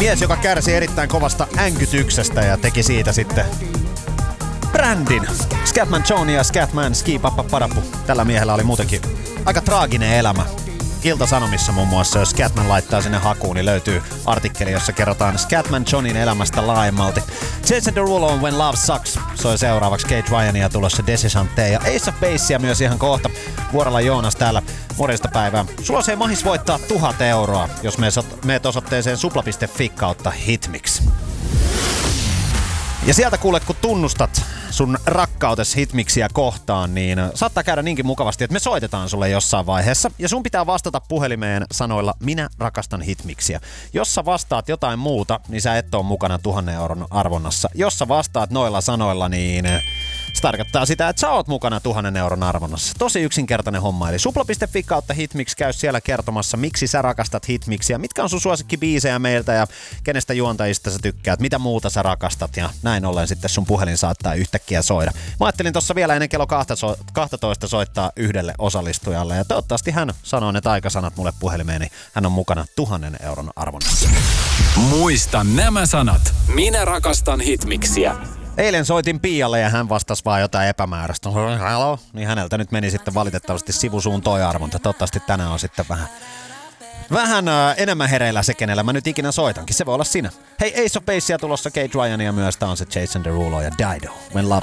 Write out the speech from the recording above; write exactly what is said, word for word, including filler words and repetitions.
Mies, joka kärsi erittäin kovasta änkytyksestä ja teki siitä sitten brändin. Scatman Johnny ja Scatman Ski Pappa Parapu. Tällä miehellä oli muutenkin aika traaginen elämä. Ilta-Sanomissa muun muassa, jos Scatman laittaa sinne hakuun, niin löytyy artikkeli, jossa kerrotaan Scatman Johnin elämästä laajemmalti. Jason Derulo on When Love Sucks soi seuraavaksi Kate Ryania tulossa Desisante ja Ace of Basea myös ihan kohta. Vuorolla Joonas täällä, morjesta päivää. Sulla se mahis voittaa tuhat euroa, jos meet osoitteeseen supla piste fi kautta hitmix. Ja sieltä kuule, kun tunnustat sun rakkautes hitmixiä kohtaan, niin saattaa käydä niinkin mukavasti, että me soitetaan sulle jossain vaiheessa ja sun pitää vastata puhelimeen sanoilla minä rakastan hitmixiä. Jos sä vastaat jotain muuta, niin sä et oo mukana tuhannen euron arvonnassa. Jos sä vastaat noilla sanoilla, niin se tarkoittaa sitä, että sä oot mukana tuhannen euron arvonnassa. Tosi yksinkertainen homma, eli supla piste fi kautta hitmix, käy siellä kertomassa, miksi sä rakastat hitmixiä, mitkä on sun suosikkibiisejä meiltä ja kenestä juontajista sä tykkäät, mitä muuta sä rakastat ja näin ollen sitten sun puhelin saattaa yhtäkkiä soida. Mä ajattelin tossa vielä ennen kello kaksitoista soittaa yhdelle osallistujalle ja toivottavasti hän sanoo ne taikasanat mulle puhelimeen, niin hän on mukana tuhannen euron arvonnassa. Muista nämä sanat. Minä rakastan hitmixiä. Eilen soitin Pialle ja hän vastasi vaan jotain epämääräistä. Hello. Niin häneltä nyt meni sitten valitettavasti sivusuun toi arvonta. Toivottavasti tänään on sitten vähän, vähän äh, enemmän hereillä se, kenellä mä nyt ikinä soitankin. Se voi olla sinä. Hei, Ace of Basea tulossa, Kate Ryania myös. Tää on se Jason Derulo ja Dido. When Love